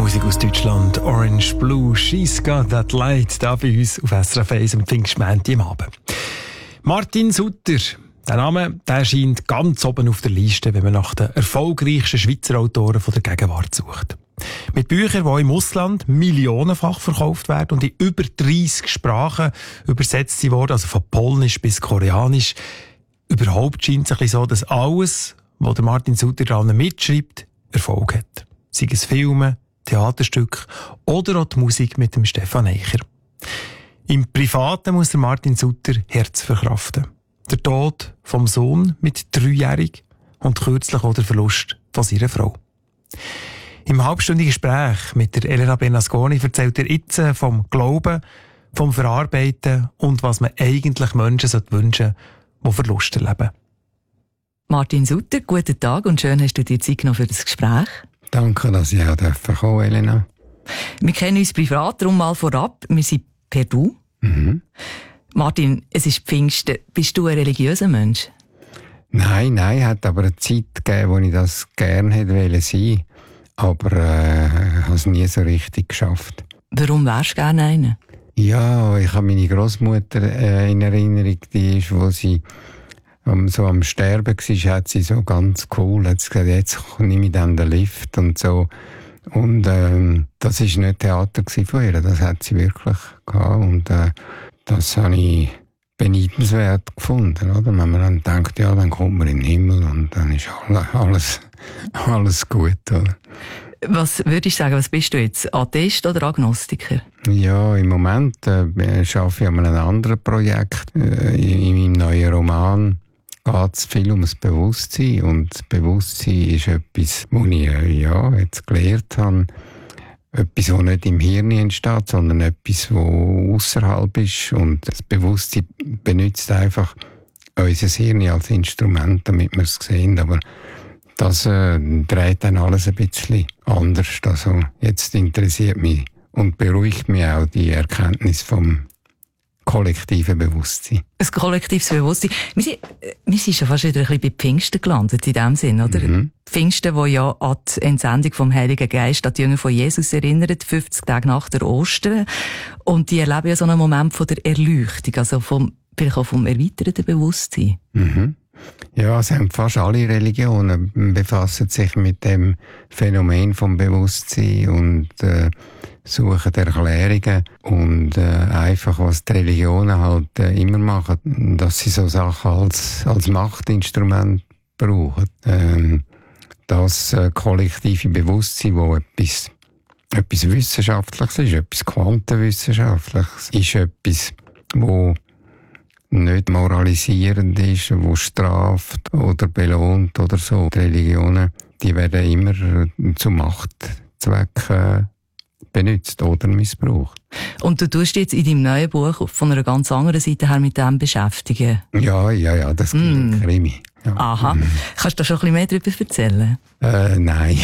Musik aus Deutschland, Orange Blue, She's Got That Light, da bei uns auf SRF 1 am Pfingstmontag am Abend. Martin Sutter, der Name, der scheint ganz oben auf der Liste, wenn man nach den erfolgreichsten Schweizer Autoren von der Gegenwart sucht. Mit Büchern, die im Ausland millionenfach verkauft werden und in über 30 Sprachen übersetzt wurden, also von Polnisch bis Koreanisch. Überhaupt scheint es ein bisschen so, dass alles, was der Martin Sutter daran mitschreibt, Erfolg hat. Sei es Filme, Theaterstücke oder auch die Musik mit dem Stefan Eicher. Im Privaten muss der Martin Sutter Herz verkraften. Der Tod vom Sohn mit 3-jährig und kürzlich auch der Verlust von seiner Frau. Im halbstündigen Gespräch mit der Elena Bernasconi erzählt er jetzt vom Glauben, vom Verarbeiten und was man eigentlich Menschen wünschen, die Verlust erleben. Martin Sutter, guten Tag und schön hast du dir Zeit genommen für das Gespräch. Danke, dass ich auch kommen darf, Elena. Wir kennen uns privat, darum mal vorab. Wir sind per Du. Mhm. Martin, es ist Pfingsten. Bist du ein religiöser Mensch? Nein, hat aber eine Zeit gegeben, wo ich das gerne hätte sein, aber habe es nie so richtig geschafft. Warum wärst du gerne einer? Ja, ich habe meine Großmutter in Erinnerung, die ist, wo sie so am Sterben war, hat sie so ganz cool, hat sie gesagt, jetzt nehme ich dann den Lift und so. Und das war nicht Theater von ihr, das hat sie wirklich gehabt. Und das habe ich beneidenswert gefunden, oder? Wenn man dann denkt, ja, dann kommt man in den Himmel und dann ist alles gut, oder? Was würdest du sagen, was bist du jetzt? Atheist oder Agnostiker? Ja, im Moment arbeite ich an einem anderen Projekt. In meinem neuen Roman geht es viel um das Bewusstsein. Und das Bewusstsein ist etwas, was ich jetzt gelernt habe. Etwas, das nicht im Hirn entsteht, sondern etwas, das außerhalb ist. Und das Bewusstsein benutzt einfach unser Hirn als Instrument, damit wir es sehen. Aber das dreht dann alles ein bisschen anders. Also jetzt interessiert mich und beruhigt mich auch die Erkenntnis vom kollektiven Bewusstsein. Ein kollektives Bewusstsein. Wir sind schon fast wieder ein bisschen bei Pfingsten gelandet, in dem Sinn, oder? Mhm. Pfingsten, wo ja an die Entsendung vom Heiligen Geist an die Jünger von Jesus erinnert, 50 Tage nach der Ostern. Und die erleben ja so einen Moment von der Erleuchtung, also vielleicht auch vom erweiterten Bewusstsein. Mhm. Ja, es haben fast alle Religionen befassen sich mit dem Phänomen vom Bewusstsein und suchen Erklärungen und einfach, was die Religionen halt immer machen, dass sie so Sachen als Machtinstrument brauchen. Das kollektive Bewusstsein, wo etwas Wissenschaftliches ist, etwas Quantenwissenschaftliches, ist etwas, wo nicht moralisierend ist, wo straft oder belohnt oder so. Die Religionen, die werden immer zu Machtzwecken benutzt oder missbraucht. Und du tust jetzt in deinem neuen Buch von einer ganz anderen Seite her mit dem beschäftigen? Ja, das gibt ein Krimi. Ja. Aha. Kannst du da schon ein bisschen mehr darüber erzählen? Nein.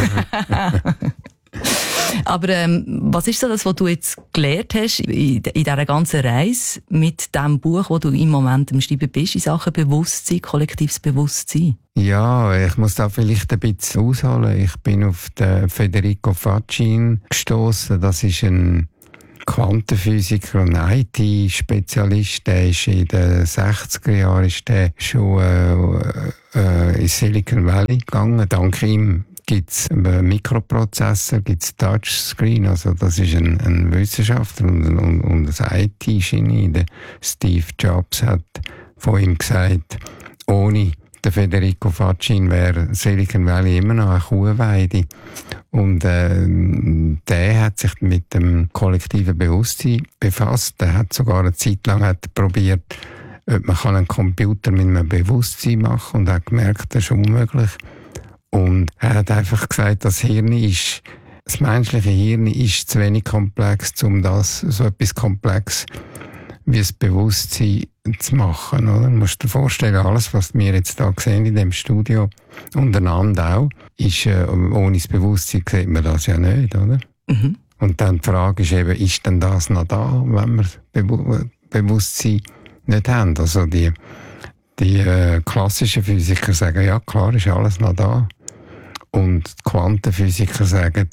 Aber was ist so das, was du jetzt gelernt hast in dieser ganzen Reise mit dem Buch, das du im Moment am Schreiben bist, in Sachen Bewusstsein, kollektives Bewusstsein? Ja, ich muss da vielleicht ein bisschen ausholen. Ich bin auf den Federico Faccin gestoßen. Das ist ein Quantenphysiker und IT-Spezialist. Der ist in den 60er Jahren schon in Silicon Valley gegangen. Dank ihm gibt's Mikroprozessor, gibt's Touchscreen, also das ist ein Wissenschaftler und ein IT-Genie. Der Steve Jobs hat von ihm gesagt, ohne den Federico Faccin wäre Silicon Valley immer noch eine Kuhweide. Und der hat sich mit dem kollektiven Bewusstsein befasst. Der hat sogar eine Zeit lang probiert, ob man einen Computer mit einem Bewusstsein machen kann und hat gemerkt, das ist unmöglich. Und er hat einfach gesagt, das menschliche Hirn ist zu wenig komplex, um das so etwas komplex wie das Bewusstsein zu machen. Oder? Du musst dir vorstellen, alles, was wir jetzt hier sehen in dem Studio, untereinander auch, ist, ohne das Bewusstsein sieht man das ja nicht, oder? Mhm. Und dann die Frage ist eben, ist denn das noch da, wenn wir Bewusstsein nicht haben? Also die klassischen Physiker sagen, ja klar, ist alles noch da. Und die Quantenphysiker sagen,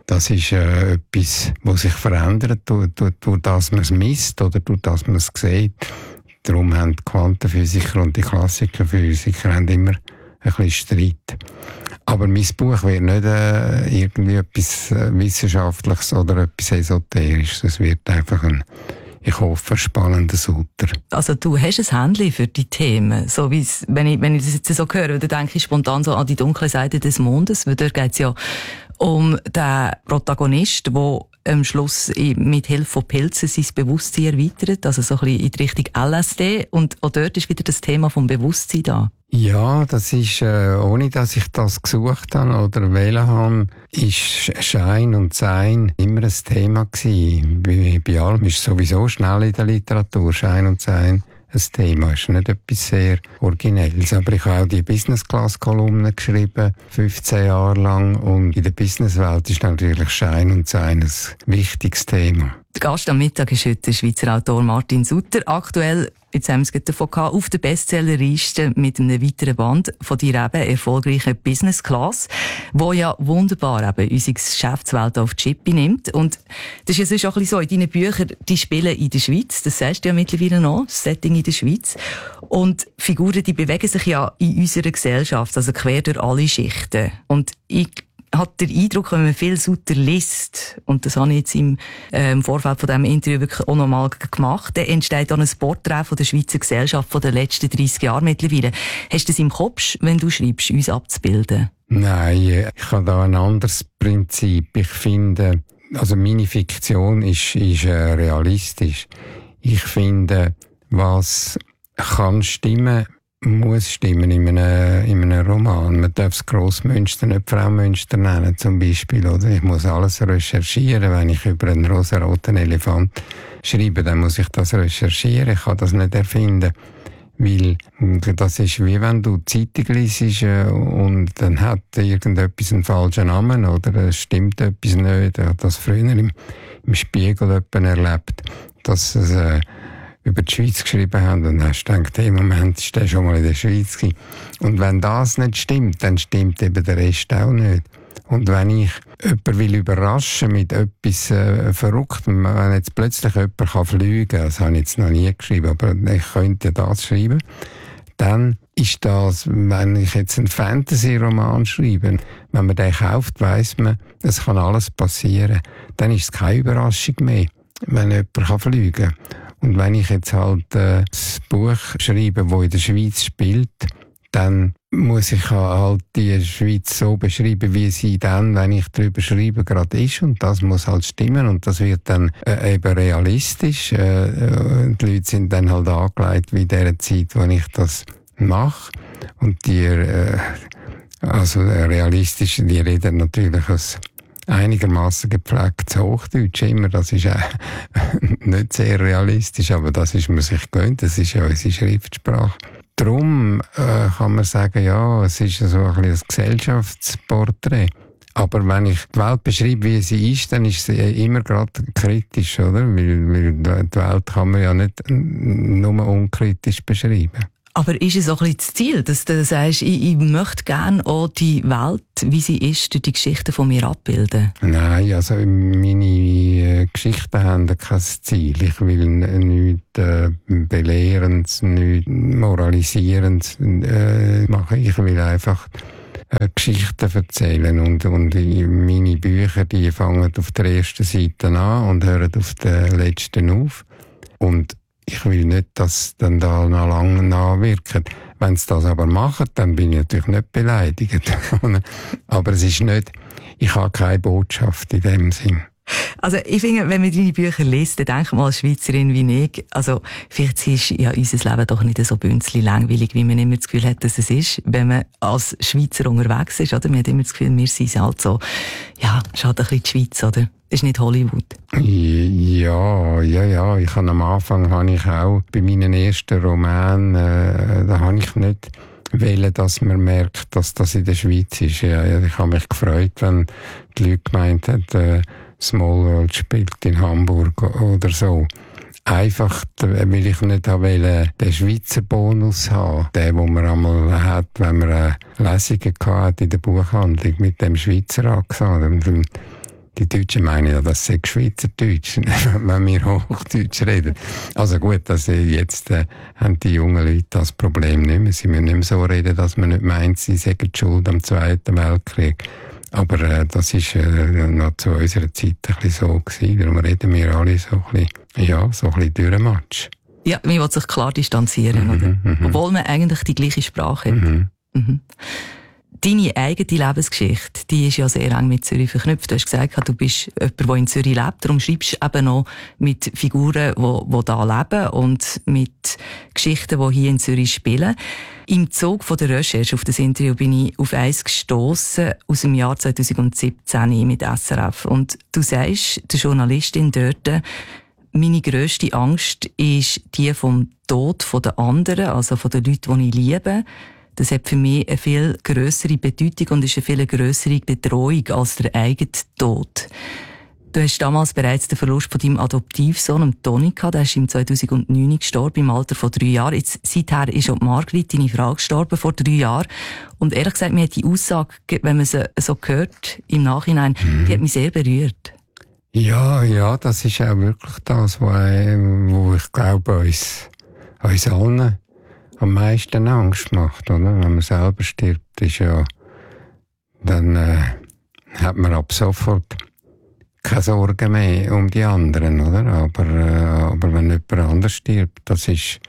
Das ist etwas, was sich verändert, durch das man es misst oder durch das man es sieht. Darum haben die Quantenphysiker und die Klassikerphysiker immer ein bisschen Streit. Aber mein Buch wird nicht irgendwie etwas Wissenschaftliches oder etwas Esoterisches. Es wird einfach ich hoffe, spannender Sutter. Also du hast ein Händchen für die Themen, so wenn ich das jetzt so höre, dann denke ich spontan so an die dunkle Seite des Mondes, weil dort geht es ja um den Protagonist, der am Schluss mit Hilfe von Pilzen sein Bewusstsein erweitert, also so ein bisschen in die Richtung LSD, und auch dort ist wieder das Thema vom Bewusstsein da. Ja, das ist, ohne dass ich das gesucht habe oder wählen habe, ist Schein und Sein immer ein Thema gewesen. Bei allem ist sowieso schnell in der Literatur Schein und Sein ein Thema. Es ist nicht etwas sehr Originelles. Aber ich habe auch die Business-Class-Kolumnen geschrieben, 15 Jahre lang. Und in der Businesswelt ist natürlich Schein und Sein ein wichtiges Thema. Der Gast am Mittag ist heute der Schweizer Autor Martin Sutter. Aktuell, jetzt haben wir es gerade davon gehabt, auf der Bestsellerliste mit einem weiteren Band von deiner eben erfolgreichen Business Class, wo ja wunderbar eben unsere Geschäftswelt auf die Schippe nimmt. Und das ist ja sonst auch ein bisschen so, in deinen Büchern, die spielen in der Schweiz, das sagst du ja mittlerweile noch, das Setting in der Schweiz. Und Figuren, die bewegen sich ja in unserer Gesellschaft, also quer durch alle Schichten. Und ich hat den Eindruck, wenn man viel Sutter liest, und das habe ich jetzt im Vorfeld von diesem Interview wirklich auch nochmal gemacht, dann entsteht dann ein Porträt von der Schweizer Gesellschaft von den letzten 30 Jahren mittlerweile. Hast du das im Kopf, wenn du schreibst, uns abzubilden? Nein, ich habe da ein anderes Prinzip. Ich finde, also meine Fiktion ist realistisch. Ich finde, was kann stimmen, muss stimmen in einem Roman. Man darf das Grossmünster nicht Fraumünster nennen, zum Beispiel, oder? Ich muss alles recherchieren. Wenn ich über einen rosaroten Elefant schreibe, dann muss ich das recherchieren. Ich kann das nicht erfinden. Weil das ist wie wenn du Zeitung liest und dann hat irgendetwas einen falschen Namen oder es stimmt etwas nicht. Ich habe das früher im Spiegel erlebt, dass es über die Schweiz geschrieben haben und dann hast du gedacht, hey, im Moment ist der schon mal in der Schweiz gewesen. Und wenn das nicht stimmt, dann stimmt eben der Rest auch nicht. Und wenn ich jemanden will überraschen mit etwas Verrücktem, wenn jetzt plötzlich jemand fliegen kann, das habe ich jetzt noch nie geschrieben, aber ich könnte das schreiben, dann ist das, wenn ich jetzt einen Fantasy-Roman schreibe, wenn man den kauft, weiss man, es kann alles passieren. Dann ist es keine Überraschung mehr, wenn jemand fliegen kann. Und wenn ich jetzt halt ein Buch schreibe, das in der Schweiz spielt, dann muss ich halt die Schweiz so beschreiben, wie sie dann, wenn ich darüber schreibe, gerade ist. Und das muss halt stimmen. Und das wird dann eben realistisch. Die Leute sind dann halt angelegt wie in der Zeit, wo ich das mache. Und die, also realistisch, die reden natürlich aus einigermaßen gepflegtes Hochdeutsch immer. Das ist nicht sehr realistisch, aber das ist man sich gewöhnt. Das ist ja unsere Schriftsprache. Darum kann man sagen, ja, es ist so ein bisschen ein Gesellschaftsporträt. Aber wenn ich die Welt beschreibe, wie sie ist, dann ist sie immer gerade kritisch, oder? Weil die Welt kann man ja nicht nur unkritisch beschreiben. Aber ist es auch ein bisschen das Ziel, dass du sagst, ich möchte gerne auch die Welt, wie sie ist, durch die Geschichten von mir abbilden? Nein, also meine Geschichten haben kein Ziel. Ich will nichts Belehrendes, nichts Moralisierendes machen. Ich will einfach Geschichten erzählen. Und meine Bücher, die fangen auf der ersten Seite an und hören auf der letzten auf. Und ich will nicht, dass dann da noch lange nachwirken. Wenn sie das aber machen, dann bin ich natürlich nicht beleidigt. Aber es ist nicht, ich habe keine Botschaft in dem Sinn. Also ich finde, wenn man deine Bücher liest, dann denke ich mal als Schweizerin wie ich, also vielleicht ist ja unser Leben doch nicht so bünzli langweilig, wie man immer das Gefühl hat, dass es ist, wenn man als Schweizer unterwegs ist, oder? Man hat immer das Gefühl, wir sind halt so, ja, es ist halt ein bisschen die Schweiz, oder? Das ist nicht Hollywood. Ja. Ich habe am Anfang auch bei meinen ersten Romanen, da habe ich nicht wollen, dass man merkt, dass das in der Schweiz ist. Ja, ich habe mich gefreut, wenn die Leute gemeint haben, Small World spielt in Hamburg oder so. Einfach, weil ich nicht wollte, den Schweizer Bonus haben. Den man einmal hat, wenn man Lesungen hatte in der Buchhandlung mit dem Schweizer Akzent. Die Deutschen meinen ja, das sei Schweizerdeutsch, wenn wir Hochdeutsch reden. Also gut, jetzt haben die jungen Leute das Problem nicht mehr. Sie müssen nicht mehr so reden, dass man nicht meint, sie seien schuld am Zweiten Weltkrieg. Aber das ist noch zu unserer Zeit ein bisschen so gewesen. Darum reden wir alle so ein bisschen Dürrematsch. Ja, man will sich klar distanzieren, oder? Obwohl man eigentlich die gleiche Sprache hat. Deine eigene Lebensgeschichte, die ist ja sehr eng mit Zürich verknüpft. Du hast gesagt, du bist jemand, der in Zürich lebt. Darum schreibst du eben noch mit Figuren, die da leben und mit Geschichten, die hier in Zürich spielen. Im Zug von der Recherche auf das Interview bin ich auf eins gestossen aus dem Jahr 2017 mit SRF. Und du sagst der Journalistin dort, meine grösste Angst ist die vom Tod der anderen, also von den Leuten, die ich liebe. Das hat für mich eine viel grössere Bedeutung und ist eine viel grössere Bedrohung als der eigene Tod. Du hast damals bereits den Verlust von deinem Adoptivsohn, Toni, gehabt. Der ist im 2009 gestorben, im Alter von 3 Jahren. Jetzt, seither ist auch Margrit, deine Frau, gestorben, vor 3 Jahren. Und ehrlich gesagt, mir hat die Aussage, wenn man sie so hört, im Nachhinein, die hat mich sehr berührt. Ja, das ist auch wirklich das, wo ich glaube, uns allen am meisten Angst macht, oder? Wenn man selber stirbt, dann hat man ab sofort keine Sorgen mehr um die anderen, oder? Aber wenn jemand anders stirbt, das ist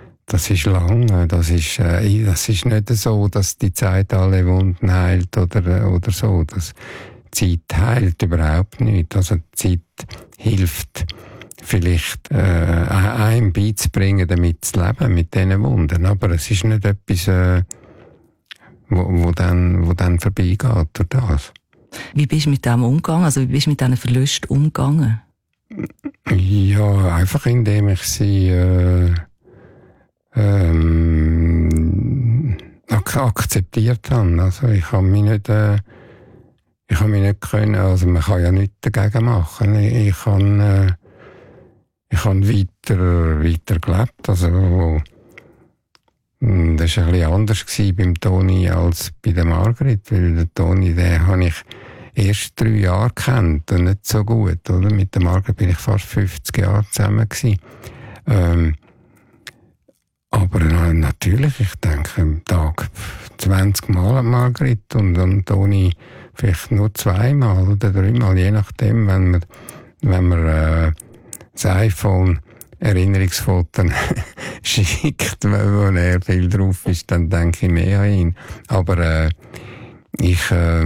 lang. Das ist nicht so, dass die Zeit alle Wunden heilt oder so. Die Zeit heilt überhaupt nicht. Also die Zeit hilft vielleicht einem beizubringen, damit zu leben, mit diesen Wunden. Aber es ist nicht etwas, wo dann vorbeigeht durch das. Wie bist du mit dem umgegangen? Also wie bist du mit diesen Verlusten umgegangen? Ja, einfach indem ich sie akzeptiert habe. Also ich habe mich nicht können, also man kann ja nichts dagegen machen. Ich habe weiter gelebt. Also, das war ein bisschen anders beim Toni als bei der Margrit, weil der Toni, den habe ich erst 3 Jahre kennt und nicht so gut, oder? Mit der Margrit bin ich fast 50 Jahre zusammen gewesen. Aber natürlich, ich denke, am Tag 20 Mal an Margrit und an Toni vielleicht nur 2 Mal oder 3 Mal, je nachdem, wenn man das iPhone Erinnerungsfotos schickt, wo er viel drauf ist, dann denke ich mehr an ihn. Aber ich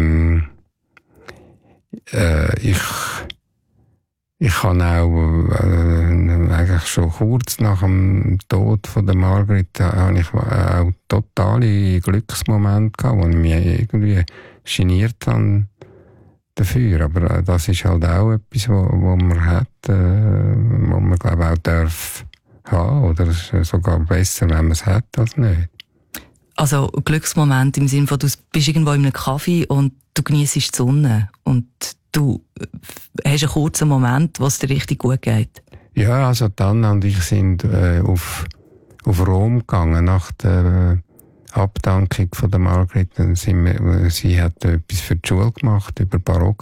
habe auch eigentlich schon kurz nach dem Tod von der Margrit habe ich auch totale Glücksmomente gehabt, wo ich mich irgendwie geniert habe dafür. Aber das ist halt auch etwas, wo man hat, wo man glaube ich auch darf haben, oder es ist sogar besser, wenn man es hat, als nicht. Also Glücksmoment im Sinne von, du bist irgendwo in einem Kaffee und du genießt die Sonne und du hast einen kurzen Moment, wo es dir richtig gut geht. Ja, also dann und ich sind auf Rom gegangen nach der Abdankung von der Margrit. Sie hat etwas für die Schule gemacht über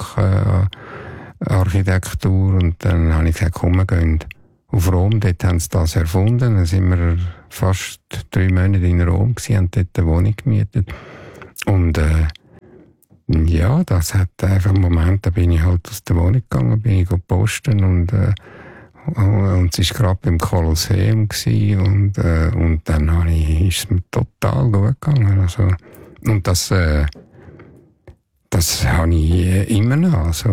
Barockarchitektur und dann habe ich gesagt, komm, wir gehen auf Rom. Dort haben sie das erfunden. Dann sind wir fast 3 Monate in Rom gewesen, haben dort eine Wohnung gemietet. Und ja, das hat einfach einen Moment, da bin ich halt aus der Wohnung gegangen, bin ich posten und es war gerade beim Kolosseum und dann ist es mir total gut gegangen. Also, und das habe ich immer noch. Also,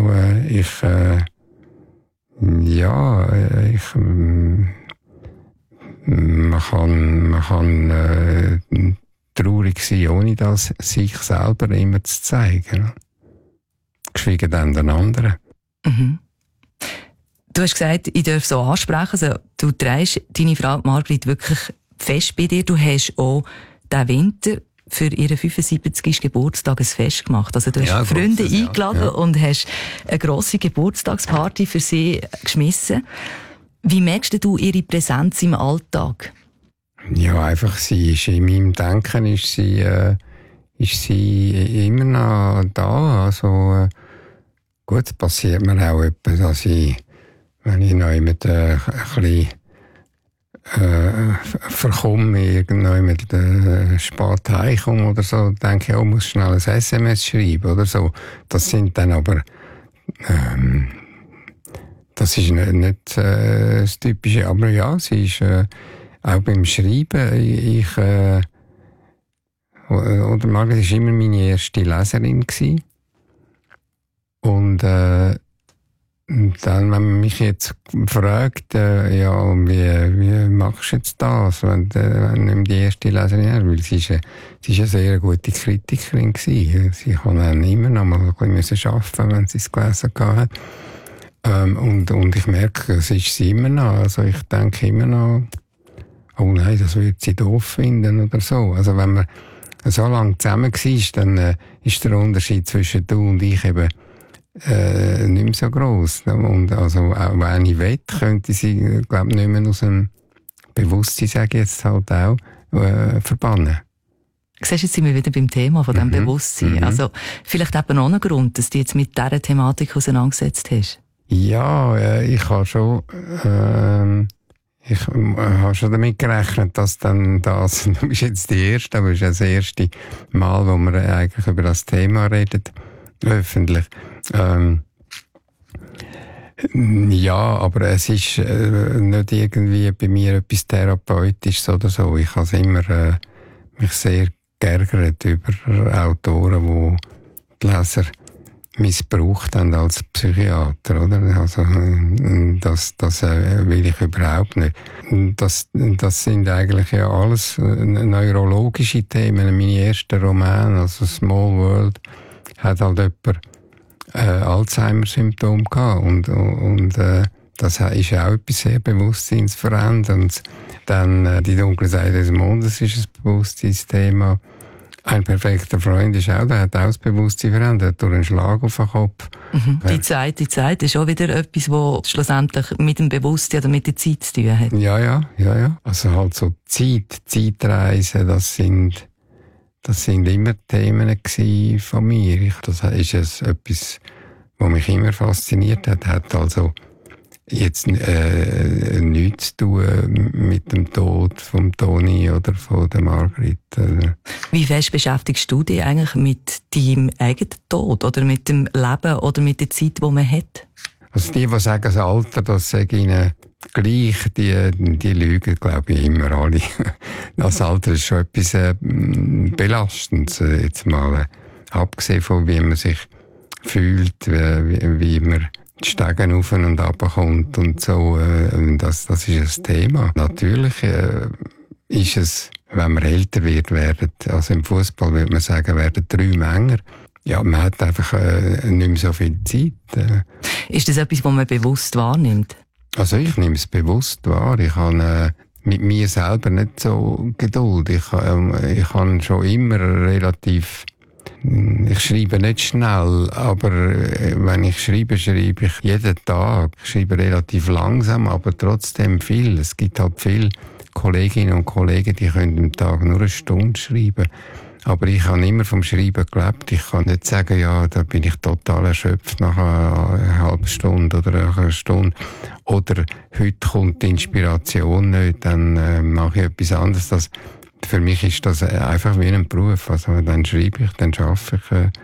man kann traurig sein, ohne das sich selber immer zu zeigen. Geschwiegen dann den anderen. Mhm. Du hast gesagt, ich darf so ansprechen. Also, du trägst deine Frau Margrit wirklich fest bei dir. Du hast auch diesen Winter für ihren 75. Geburtstag ein Fest gemacht. Also du hast Freunde eingeladen und hast eine grosse Geburtstagsparty für sie geschmissen. Wie merkst du ihre Präsenz im Alltag? Ja, einfach sie ist in meinem Denken ist sie immer noch da. Also Gut, es passiert mir auch etwa, dass ich, wenn ich noch mit ein bisschen verkomme, irgendwann mit spät heimkomme oder so, denke ich, oh, muss schnell ein SMS schreiben oder so. Das sind dann aber, das ist nicht das Typische, aber ja, es ist auch beim Schreiben, oder Margret war immer meine erste Leserin gewesen. Und dann, wenn man mich jetzt fragt, ja, wie machst du jetzt das, wenn du nicht die erste Leserin hast, weil sie ist eine sehr gute Kritikerin gewesen. Sie kann dann immer noch mal ein bisschen arbeiten, wenn sie es gelesen hat. Und ich merke, es ist sie immer noch. Also ich denke immer noch, oh nein, das wird sie doof finden oder so. Also wenn man so lange zusammen war, dann ist der Unterschied zwischen du und ich eben nicht mehr so gross. Und also, auch wenn ich will, könnte sie, glaube ich, nicht mehr aus dem Bewusstsein, sage ich jetzt halt auch, verbannen. Siehst du, jetzt sind wir wieder beim Thema von diesem Bewusstsein. Also, vielleicht eben auch ein Grund, dass du jetzt mit dieser Thematik auseinandergesetzt hast. Ja, ich habe schon, damit gerechnet, dass dann das, du bist jetzt die Erste, aber es ist das erste Mal, wo wir eigentlich über das Thema reden, öffentlich. Ja, aber es ist nicht irgendwie bei mir etwas Therapeutisches oder so. Ich habe immer mich sehr geärgert über Autoren, die Leser missbraucht haben als Psychiater, oder? Also, das will ich überhaupt nicht. Das sind eigentlich ja alles neurologische Themen. Mein erster Roman, also Small World, hat halt jemand Alzheimer-Symptom gehabt und das ist auch etwas sehr bewusstseinsverändernd. Dann die dunkle Seite des Mondes ist ein Bewusstseinsthema. Ein perfekter Freund ist auch, der hat auch das Bewusstsein verändert durch einen Schlag auf den Kopf. Mhm. Die Zeit ist auch wieder etwas, was schlussendlich mit dem Bewusstsein oder mit der Zeit zu tun hat. Ja. Also halt so Zeitreisen, das sind immer Themen gewesen von mir. Das ist etwas, was mich immer fasziniert hat. Hat also jetzt nichts zu tun mit dem Tod vom Toni oder von der Margrit. Wie fest beschäftigst du dich eigentlich mit deinem eigenen Tod oder mit dem Leben oder mit der Zeit, die man hat? Also die sagen, das Alter, das sage ihnen gleich, die lügen, glaube ich, immer alle. Das Alter ist schon etwas Belastendes, jetzt mal abgesehen von wie man sich fühlt, wie man die Stege auf und runter kommt und so, das ist ein Thema. Natürlich ist es, wenn man älter wird, also im Fußball würde man sagen, werden 3 Männer. Ja, man hat einfach nicht mehr so viel Zeit. Ist das etwas, was man bewusst wahrnimmt? Also ich nehme es bewusst wahr. Ich habe mit mir selber nicht so Geduld. Ich habe schon immer relativ... Ich schreibe nicht schnell, aber wenn ich schreibe ich jeden Tag. Ich schreibe relativ langsam, aber trotzdem viel. Es gibt halt viele Kolleginnen und Kollegen, die können am Tag nur 1 Stunde schreiben. Aber ich habe immer vom Schreiben gelebt. Ich kann nicht sagen, ja, da bin ich total erschöpft nach einer halben Stunde oder nach einer Stunde. Oder heute kommt die Inspiration nicht, dann mache ich etwas anderes. Für mich ist das einfach wie ein Beruf. Also dann schreibe ich, dann arbeite ich